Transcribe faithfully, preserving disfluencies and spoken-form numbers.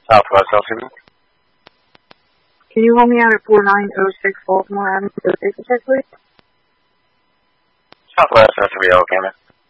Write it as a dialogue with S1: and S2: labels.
S1: Southwest L C B.
S2: Can you hold me out at four nine oh six Baltimore Avenue for the safety check, please?
S1: Southwest L C B, okay, man.